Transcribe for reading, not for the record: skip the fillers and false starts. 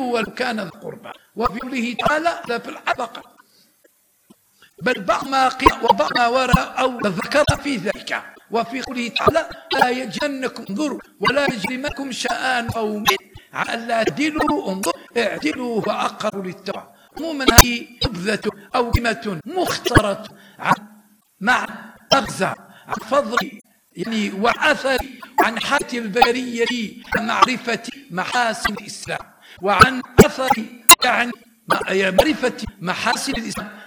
اعدلوا ولو كان ذا قربى. وفي قوله تعالى لا في الحلقة بل بعض ما قيل وبعض ما ورد أو ذكر في ذلك. وفي قوله تعالى لا يجرمنكم انظروا ولا يجرمكم شآن قوم على ألا تعدلوا انظروا اعدلوا وأقربوا للتقوى. عموما هذه نبذة أو كلمة مختصرة مع مغزى عن فضل يعني وأثر عن حالة البشرية عن معرفة محاسن الإسلام وعن أثر يعني معرفة محاسن الإسلام